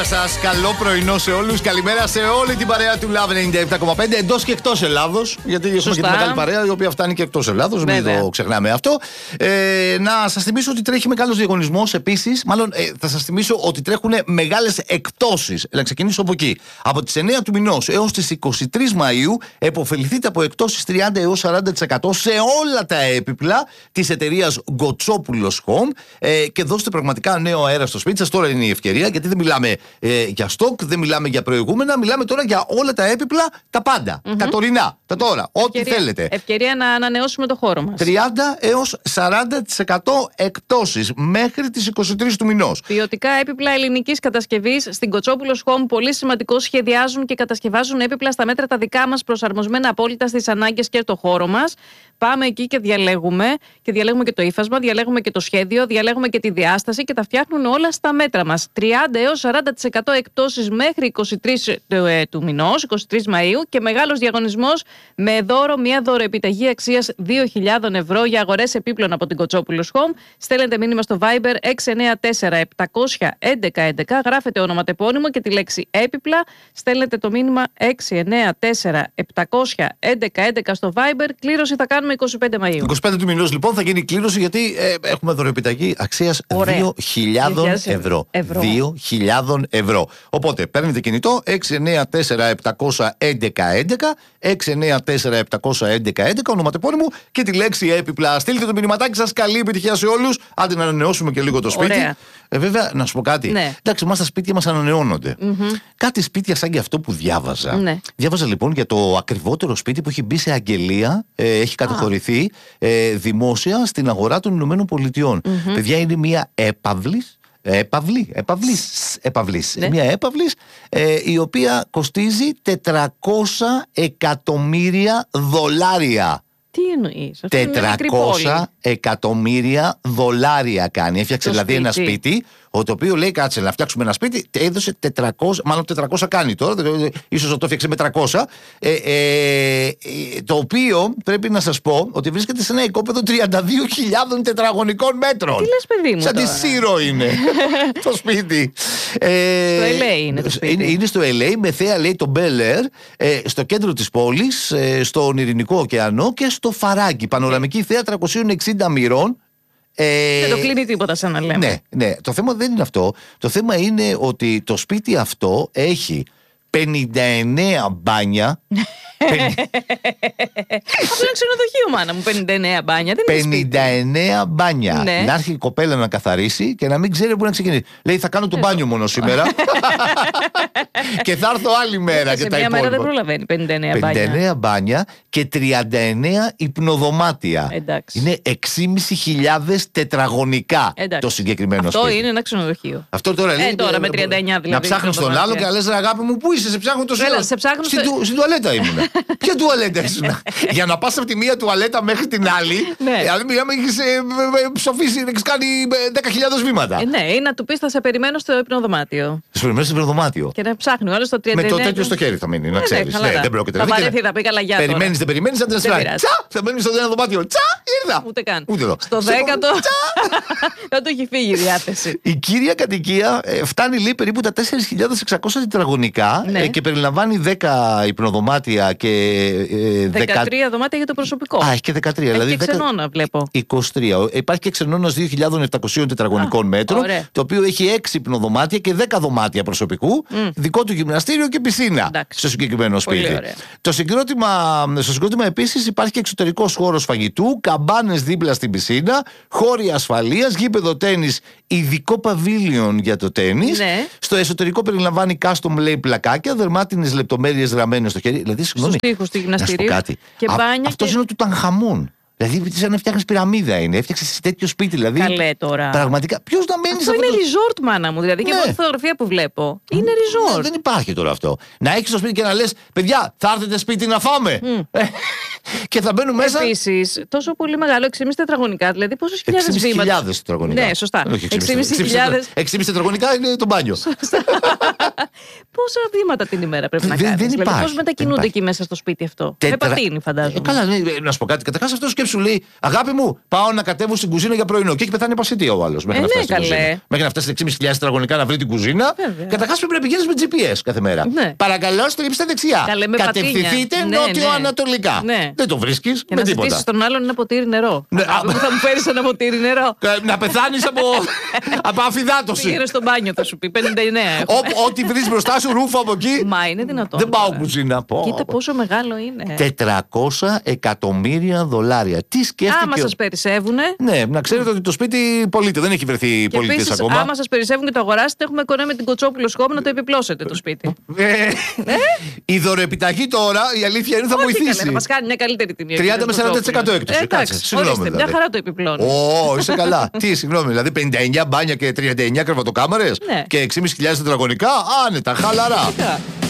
Σας καλό πρωινό σε όλους. Καλημέρα σε όλη την παρέα του Love 97,5 εντός και εκτός Ελλάδος. Γιατί έχουμε και τη μεγάλη παρέα η οποία φτάνει και εκτός Ελλάδος. Μην το ξεχνάμε αυτό. Να σας θυμίσω ότι τρέχει μεγάλος διαγωνισμός επίσης. Μάλλον θα σας θυμίσω ότι τρέχουν μεγάλες εκπτώσεις. Να ξεκινήσω από εκεί. Από τις 9 του μηνός έως τις 23 Μαΐου επωφεληθείτε από εκπτώσεις 30 έως 40% σε όλα τα έπιπλα της εταιρείας Γκοτσόπουλος Home. Και δώστε πραγματικά νέο αέρα στο σπίτι σας. Τώρα είναι η ευκαιρία, γιατί δεν μιλάμε για στόκ, δεν μιλάμε για προηγούμενα, μιλάμε τώρα για όλα τα έπιπλα, τα πάντα. Τα τωρινά, τα τώρα, ό,τι θέλετε. Ευκαιρία να ανανεώσουμε το χώρο μας. 30 έως 40% εκπτώσεις μέχρι τις 23 του μηνός. Ποιοτικά έπιπλα ελληνικής κατασκευής στην Γκοτσόπουλος Home. Πολύ σημαντικό, σχεδιάζουν και κατασκευάζουν έπιπλα στα μέτρα τα δικά μας, προσαρμοσμένα απόλυτα στις ανάγκες και το χώρο μας. Πάμε εκεί και διαλέγουμε. Και διαλέγουμε και το ύφασμα, διαλέγουμε και το σχέδιο, διαλέγουμε και τη διάσταση και τα φτιάχνουν όλα στα μέτρα μας. 30 έως 40% εκπτώσεις μέχρι 23 του μηνός, 23 Μαΐου, και μεγάλος διαγωνισμός με δώρο, μια δωροεπιταγή αξίας 2.000 ευρώ για αγορές επίπλων από την Γκοτσόπουλος Home. Στέλνετε μήνυμα στο Viber 694-711-11, γράφετε όνομα τεπώνυμο και τη λέξη έπιπλα. Στέλνετε το μήνυμα 694-711-11 στο Viber. Κλήρωση θα κάνουμε 25 Μαΐου. 25 του μηνός λοιπόν θα γίνει η κλήρωση, γιατί έχουμε δωροεπιταγή αξίας 2.000 ευρώ. 2.000 ευρώ. Οπότε παίρνετε κινητό 694-711-11, 694-711-11, ονοματεπώνυμο και τη λέξη έπιπλα. Στείλτε το μηνυματάκι σας. Καλή επιτυχία σε όλους. Άντε να ανανεώσουμε και λίγο το σπίτι. Βέβαια, να σου πω κάτι. Ναι. Εντάξει, εμάς τα σπίτια μας ανανεώνονται. Κάτι σπίτια σαν και αυτό που διάβαζα. Ναι. Διάβαζα λοιπόν για το ακριβότερο σπίτι που έχει μπει σε αγγελία, έχει καταχωρηθεί δημόσια στην αγορά των Ηνωμένων Πολιτειών. Παιδιά, είναι μια έπαυλης. Ναι. Μια έπαυλης η οποία κοστίζει 400 εκατομμύρια δολάρια. Τι εννοείς? 400 εκατομμύρια δολάρια κάνει. Έφτιαξε δηλαδή ένα σπίτι, το οποίο λέει κάτσε να φτιάξουμε ένα σπίτι, έδωσε 400, μάλλον 400 κάνει τώρα, ίσως το έφτιαξε με 300, το οποίο πρέπει να σας πω ότι βρίσκεται σε ένα οικόπεδο 32.000 τετραγωνικών μέτρων. Τι λες, παιδί μου? Σαν τη Σύρο είναι το σπίτι. Στο LA είναι το σπίτι. Είναι στο LA με θέα, λέει, το Bel Air, στο κέντρο της πόλης, στον Ειρηνικό ωκεανό και στο Φαράγγι. Πανοραμική θέα 360 μοιρών. Δεν το κλείνει τίποτα, σαν να λέμε. Ναι. Το θέμα δεν είναι αυτό. Το θέμα είναι ότι το σπίτι αυτό έχει 59 μπάνια. Αυτό είναι ξενοδοχείο, μάνα μου. 59 μπάνια. Δεν είναι 59 μπάνια. Ναι. Να έρθει η κοπέλα να καθαρίσει και να μην ξέρει πού να ξεκινήσει. Λέει, θα κάνω το μπάνιο μόνο σήμερα. Και θα έρθω άλλη μέρα. Σε μια μέρα δεν προλαβαίνει 59 μπάνια. 59 μπάνια και 39 υπνοδωμάτια. Εντάξει. Είναι 6.500 τετραγωνικά το συγκεκριμένο αυτό σπίτι. Είναι ένα ξενοδοχείο. Αυτό τώρα λέει. Τώρα με 39 δηλαδή. Να ψάχνεις τον άλλο και να λες, αγάπη μου, πού είσαι, σε ψάχνω το σύνολο. Στην τουαλέτα ήμουνα. Ποια τουαλέτα ήσουν? Για να πας από τη μία τουαλέτα μέχρι την άλλη, δηλαδή μιλάμε, έχεις ψοφήσει, έχεις κάνει 10.000 βήματα. Ναι, ή να του πεις, θα σε περιμένω στο υπνοδωμάτιο. Σε περιμένω στο υπνοδωμάτιο. Και να ψάχνει ο άλλος το 39. Με το τέτοιο στο χέρι θα μείνει, να ξέρεις. Δεν πρόκειται. Θα βαρεθεί, θα πει καλά, για τώρα. Περιμένεις, δεν περιμένεις, αν δεν σπάει. Τσα! Θα μένεις στο ένα δωμάτιο. Τσα! Ήρθα. Ούτε καν. Στο 10ο δεν του έχει φύγει η διάθεση. Η κύρια κατοικία φτάνει, λέει, περίπου τα 4.600 τετραγωνικά και περιλαμβάνει 10 υπνοδωμάτια και 13 δωμάτια για το προσωπικό. Έχει και 13. Έχει δηλαδή και ξενώνα, βλέπω. 23. Υπάρχει και ξενώνας 2.700 τετραγωνικών μέτρων, το οποίο έχει 6 υπνοδωμάτια και 10 δωμάτια προσωπικού, δικό του γυμναστήριο και πισίνα στο συγκεκριμένο σπίτι. Στο συγκρότημα επίσης υπάρχει και εξωτερικός χώρος φαγητού, καμπάνες δίπλα στην πισίνα, χώροι ασφαλείας, γήπεδο τένις, ειδικό παβίλιον για το τένις. Ναι. Στο εσωτερικό περιλαμβάνει custom, λέει, πλακάκια, δερμάτινες λεπτομέρειες γραμμένες στο χέρι. Δηλαδή, στους τοίχους του γυμναστηρίου. Και μπάνια. Αυτός είναι ο Τουτανχαμούν. Δηλαδή, σαν να φτιάχνει πυραμίδα είναι. Έφτιαξε τέτοιο σπίτι. Δηλαδή, καλέ τώρα. Πραγματικά. Ποιος να μένει σε αυτό? Είναι resort, μάνα μου. Δηλαδή, και από τη φωτογραφία που βλέπω. Είναι resort. Δεν υπάρχει τώρα αυτό. Να έχεις το σπίτι και να λες, παιδιά, θα έρθετε σπίτι να φάμε. Και θα μπαίνουν μέσα. Επίσης, τόσο πολύ μεγάλο, 6,5 τετραγωνικά. Δηλαδή, πόσες χιλιάδες βήματα. 6.500 τετραγωνικά. Ναι, σωστά. 6.500 τετραγωνικά είναι το μπάνιο. Πόσα βήματα την ημέρα πρέπει να κάνεις? Δηλαδή, πώς μετακινούνται εκεί μέσα στο σπίτι αυτό? Με πατίνι, φαντάζομαι. Καλά, να σου πω κάτι. Καταρχάς αυτό σκέψου λέει: αγάπη μου, πάω να κατέβω στην κουζίνα για πρωινό. Και έχει πεθάνει πασιτή ο άλλος. Μέχρι να φτάσει 6.500 τετραγωνικά να βρει την κουζίνα. Καταρχάς πρέπει να πηγαίνεις με GPS κάθε μέρα. Παρακαλώ, στρίψτε δεξιά. Κατευθυνθείτε νότιο-ανατολικά. Δεν το βρίσκεις με τίποτα. Να ζητήσεις τον άλλον ένα ποτήρι νερό. Θα μου φέρεις ένα ποτήρι νερό. Να πεθάνεις από αφυδάτωση. Πήγαινε στο μπάνιο, θα σου πει 59. Ό,τι βρεις μπροστά σου, ρούφα από εκεί. Μα είναι δυνατόν? Δεν πάω κουζίνα. Κοίτα πόσο μεγάλο είναι. $400 εκατομμύρια. Τι σκέφτηκε? Άμα σας περισσεύουνε. Ναι, να ξέρετε ότι το σπίτι πωλείται. Δεν έχει βρεθεί πολίτης ακόμα. Άμα σας περισσεύουν και το αγοράσετε, έχουμε κονέ με την Κοτσόπουλος Home να το επιπλώσετε το σπίτι. Η δωρεοπιταγή τώρα, η αλήθεια είναι, θα βοηθήσει. Να μας κάνει μια καλύτερη τιμή. 30 με 40% έκπτωση. Εντάξει, ορίστε, μια χαρά το επιπλώνει. Είσαι καλά. Τι, συγγνώμη, δηλαδή 59 μπάνια και 39 κρεβατοκάμαρες και 6.500 τετραγωνικά, άνετα, χαλαρά.